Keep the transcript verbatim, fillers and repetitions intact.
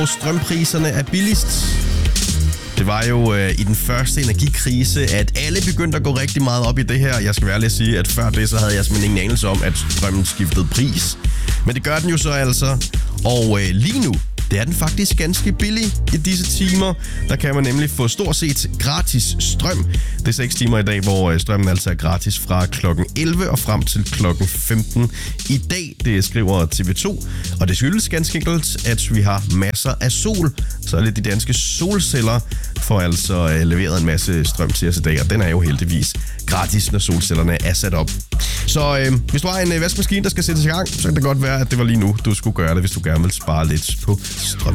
strømpriserne er billigst. Det var jo øh, i den første energikrise, at alle begyndte at gå rigtig meget op i det her. Jeg skal være ærlig at sige, at før det, så havde jeg simpelthen ingen anelse om, at strømmen skiftede pris. Men det gør den jo så altså. Og øh, lige nu, det er den faktisk ganske billig i disse timer. Der kan man nemlig få stort set gratis strøm. Det er seks timer i dag, hvor strømmen altså er gratis fra klokken elleve og frem til klokken femten i dag. Det skriver T V to. Og det skyldes ganske enkelt, at vi har masser af sol. Så alle de danske solceller får altså leveret en masse strøm til os i dag. Og den er jo heldigvis gratis, når solcellerne er sat op. Så øh, hvis du har en vaskemaskine, der skal sættes i gang, så kan det godt være, at det var lige nu, du skulle gøre det, hvis du gerne vil spare lidt på strøm.